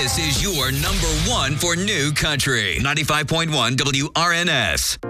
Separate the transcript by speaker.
Speaker 1: This is your number one for new country. 95.1 WRNS.